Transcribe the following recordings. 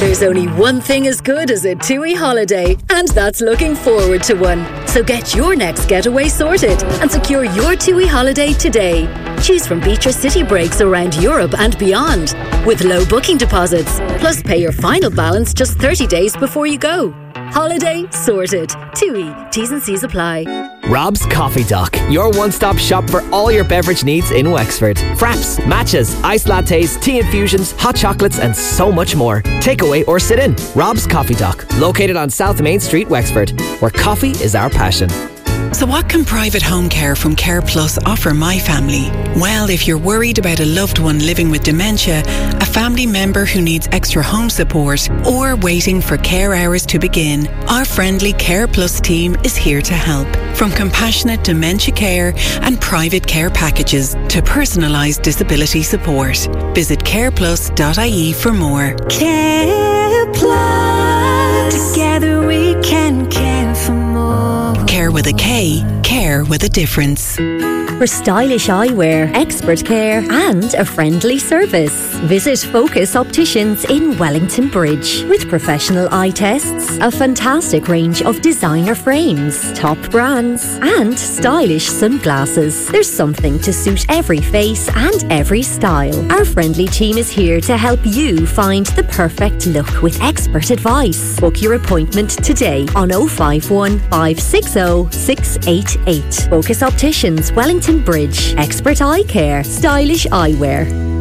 There's only one thing as good as a TUI holiday, and that's looking forward to one. So get your next getaway sorted and secure your TUI holiday today. Choose from beach or city breaks around Europe and beyond, with low booking deposits. Plus pay your final balance just 30 days before you go. Holiday sorted. TUI. T's and C's apply. Rob's Coffee Dock, your one-stop shop for all your beverage needs in Wexford. Fraps, matchas, iced lattes, tea infusions, hot chocolates and so much more. Take away or sit in. Rob's Coffee Dock, located on South Main Street, Wexford, where coffee is our passion. So what can private home care from Care Plus offer my family? Well, if you're worried about a loved one living with dementia, a family member who needs extra home support, or waiting for care hours to begin, our friendly Care Plus team is here to help. From compassionate dementia care and private care packages to personalised disability support. Visit careplus.ie for more. Care Plus. Together we can care for more. Care with a K, care with a difference. For stylish eyewear, expert care and a friendly service, visit Focus Opticians in Wellington Bridge. With professional eye tests, a fantastic range of designer frames, top brands and stylish sunglasses. There's something to suit every face and every style. Our friendly team is here to help you find the perfect look with expert advice. Book your appointment today on 051 560 688. Focus Opticians, Wellington Bridge. Expert eye care, stylish eyewear.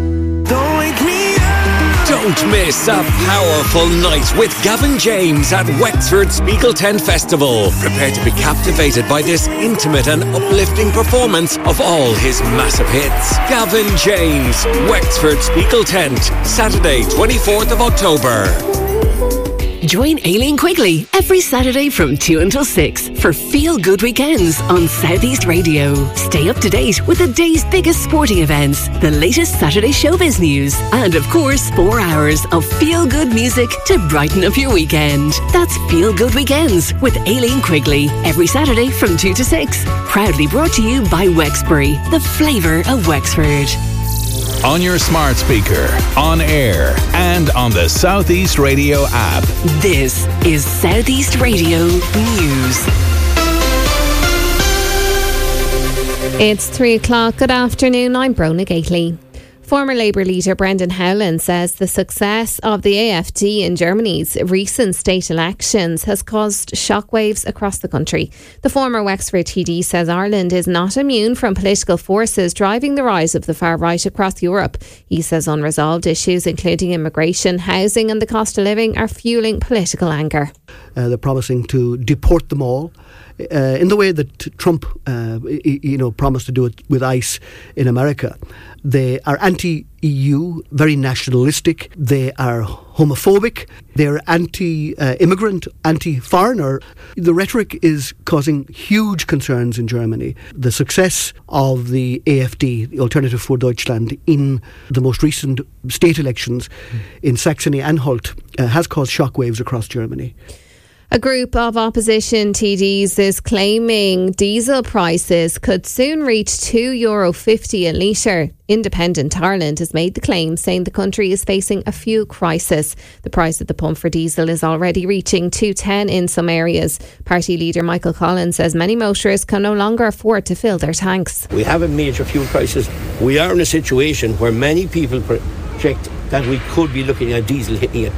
Don't miss a powerful night with Gavin James at Wexford Spiegel Tent Festival. Prepare to be captivated by this intimate and uplifting performance of all his massive hits. Gavin James, Wexford Spiegel Tent, Saturday 24th of October. Join Aileen Quigley every Saturday from 2 until 6 for Feel Good Weekends on Southeast Radio. Stay up to date with the day's biggest sporting events, the latest Saturday showbiz news, and of course 4 hours of feel good music to brighten up your weekend. That's Feel Good Weekends with Aileen Quigley every Saturday from 2 to 6. Proudly brought to you by Wexbury, the flavour of Wexford. On your smart speaker, on air, and on the Southeast Radio app. This is Southeast Radio News. It's 3 o'clock. Good afternoon. I'm Brona Gately. Former Labour leader Brendan Howlin says the success of the AfD in Germany's recent state elections has caused shockwaves across the country. The former Wexford TD says Ireland is not immune from political forces driving the rise of the far right across Europe. He says unresolved issues including immigration, housing and the cost of living are fueling political anger. They're promising to deport them all. In the way that Trump, promised to do it with ICE in America. They are anti-EU, very nationalistic. They are homophobic. They're anti-immigrant, anti-foreigner. The rhetoric is causing huge concerns in Germany. The success of the AfD, the Alternative für Deutschland, in the most recent state elections in Saxony-Anhalt has caused shockwaves across Germany. A group of opposition TDs is claiming diesel prices could soon reach €2.50 a litre. Independent Ireland has made the claim, saying the country is facing a fuel crisis. The price at the pump for diesel is already reaching €2.10 in some areas. Party leader Michael Collins says many motorists can no longer afford to fill their tanks. We have a major fuel crisis. We are in a situation where many people project that we could be looking at diesel hitting at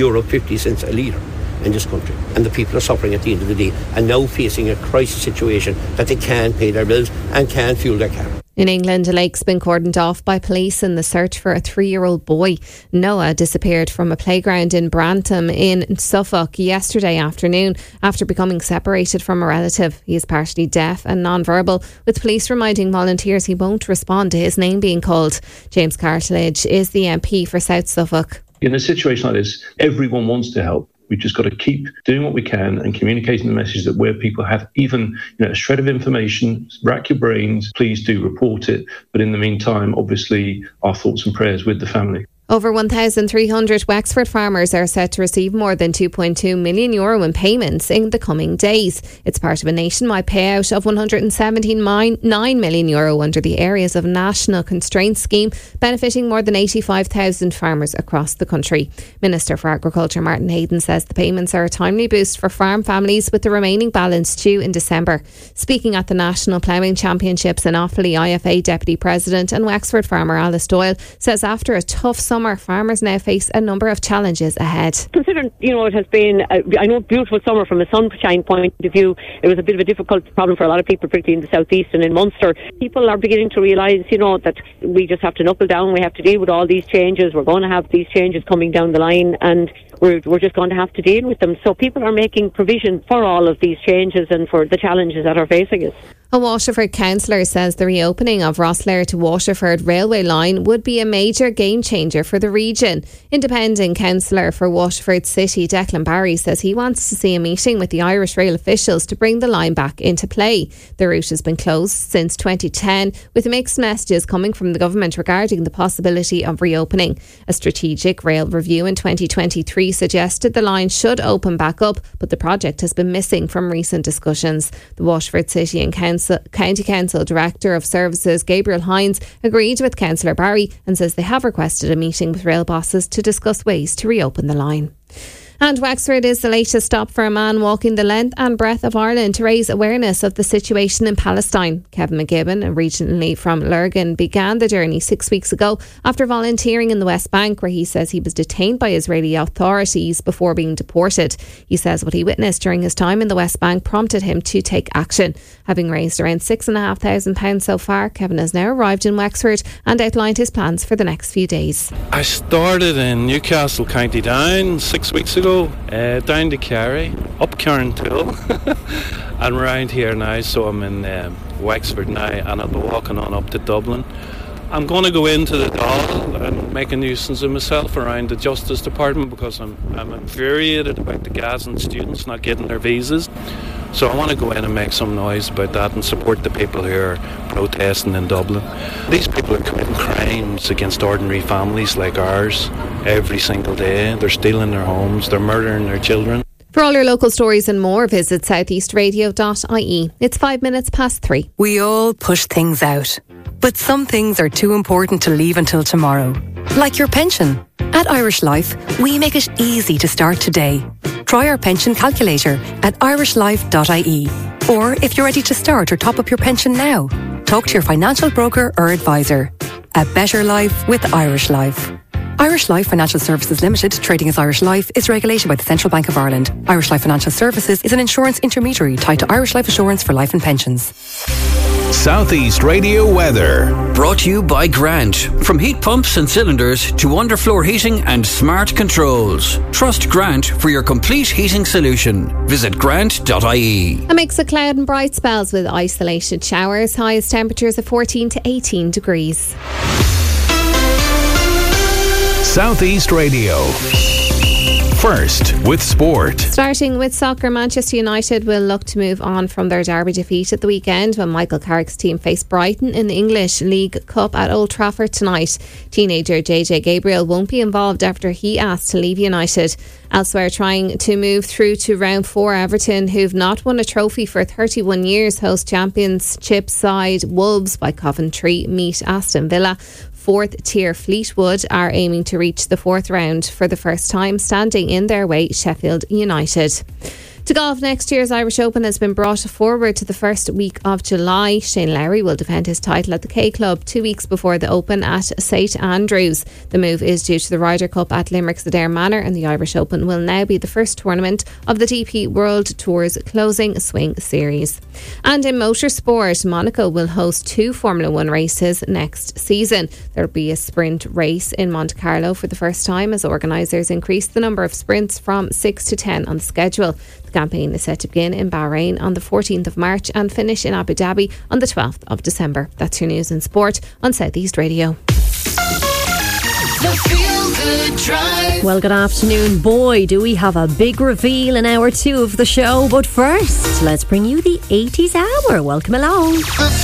€2.50 a litre in this country, and the people are suffering at the end of the day and now facing a crisis situation that they can't pay their bills and can't fuel their car. In England, a lake's been cordoned off by police in the search for a 3-year-old boy. Noah disappeared from a playground in Brantham in Suffolk yesterday afternoon after becoming separated from a relative. He is partially deaf and non-verbal, with police reminding volunteers he won't respond to his name being called. James Cartledge is the MP for South Suffolk. In a situation like this, everyone wants to help. We've just got to keep doing what we can and communicating the message that where people have even a shred of information, rack your brains, please do report it. But in the meantime, obviously, our thoughts and prayers with the family. Over 1,300 Wexford farmers are set to receive more than €2.2 million in payments in the coming days. It's part of a nationwide payout of €179 million under the Areas of National Constraint scheme, benefiting more than 85,000 farmers across the country. Minister for Agriculture Martin Hayden says the payments are a timely boost for farm families, with the remaining balance due in December. Speaking at the National Ploughing Championships in Offaly, IFA Deputy President and Wexford farmer Alice Doyle says after a tough summer, farmers now face a number of challenges ahead. Considering, it has been, a beautiful summer from a sunshine point of view, it was a bit of a difficult problem for a lot of people, particularly in the southeast and in Munster. People are beginning to realise, that we just have to knuckle down. We have to deal with all these changes. We're going to have these changes coming down the line, and we're just going to have to deal with them. So people are making provision for all of these changes and for the challenges that are facing us. A Waterford councillor says the reopening of Rosslare to Waterford railway line would be a major game changer for the region. Independent councillor for Waterford City, Declan Barry, says he wants to see a meeting with the Irish Rail officials to bring the line back into play. The route has been closed since 2010, with mixed messages coming from the government regarding the possibility of reopening. A strategic rail review in 2023 suggested the line should open back up, but the project has been missing from recent discussions. The Waterford City and County Council Director of Services, Gabriel Hines, agreed with Councillor Barry and says they have requested a meeting with rail bosses to discuss ways to reopen the line. And Wexford is the latest stop for a man walking the length and breadth of Ireland to raise awareness of the situation in Palestine. Kevin McGibbon, originally from Lurgan, began the journey 6 weeks ago after volunteering in the West Bank, where he says he was detained by Israeli authorities before being deported. He says what he witnessed during his time in the West Bank prompted him to take action. Having raised around £6,500 so far, Kevin has now arrived in Wexford and outlined his plans for the next few days. I started in Newcastle, County Down 6 weeks ago. Down to Kerry, up Carntool and around here now, so I'm in Wexford now, and I'll be walking on up to Dublin. I'm going to go into the Dáil and make a nuisance of myself around the Justice Department because I'm infuriated about the Gazan students not getting their visas. So I want to go in and make some noise about that and support the people who are protesting in Dublin. These people are committing crimes against ordinary families like ours every single day. They're stealing their homes, they're murdering their children. For all your local stories and more, visit southeastradio.ie. It's 5 minutes past 3. We all push things out, but some things are too important to leave until tomorrow. Like your pension. At Irish Life, we make it easy to start today. Try our pension calculator at irishlife.ie. Or if you're ready to start or top up your pension now, talk to your financial broker or advisor. A better life with Irish Life. Irish Life Financial Services Limited, trading as Irish Life, is regulated by the Central Bank of Ireland. Irish Life Financial Services is an insurance intermediary tied to Irish Life Assurance for life and pensions. Southeast Radio weather. Brought to you by Grant. From heat pumps and cylinders to underfloor heating and smart controls. Trust Grant for your complete heating solution. Visit grant.ie. A mix of cloud and bright spells with isolated showers. Highest temperatures of 14 to 18 degrees. Southeast Radio. First with sport. Starting with soccer, Manchester United will look to move on from their derby defeat at the weekend when Michael Carrick's team face Brighton in the English League Cup at Old Trafford tonight. Teenager JJ Gabriel won't be involved after he asked to leave United. Elsewhere, trying to move through to round 4, Everton, who've not won a trophy for 31 years, host Championship side Wolves by Coventry meet Aston Villa. Fourth tier Fleetwood are aiming to reach the fourth round for the first time, standing in their way Sheffield United. To golf, next year's Irish Open has been brought forward to the first week of July. Shane Lowry will defend his title at the K Club 2 weeks before the Open at St Andrews. The move is due to the Ryder Cup at Limerick's Adare Manor, and the Irish Open will now be the first tournament of the DP World Tour's closing swing series. And in motorsport, Monaco will host 2 Formula 1 races next season. There will be a sprint race in Monte Carlo for the first time as organisers increase the number of sprints from 6 to 10 on the schedule. The campaign is set to begin in Bahrain on the 14th of March and finish in Abu Dhabi on the 12th of December. That's your news and sport on Southeast Radio. The Feel Good Drive. Well, good afternoon. Boy, do we have a big reveal in hour 2 of the show. But first, let's bring you the 80s hour. Welcome along.